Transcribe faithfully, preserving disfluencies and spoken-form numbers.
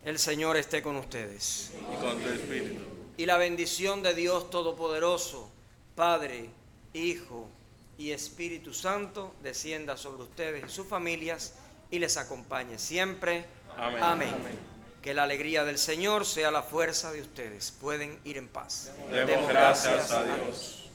El Señor esté con ustedes. Y con tu espíritu. Y la bendición de Dios Todopoderoso, Padre, Hijo y Espíritu Santo, descienda sobre ustedes y sus familias y les acompañe siempre. Amén. Amén. Amén. Que la alegría del Señor sea la fuerza de ustedes. Pueden ir en paz. Demos gracias a Dios.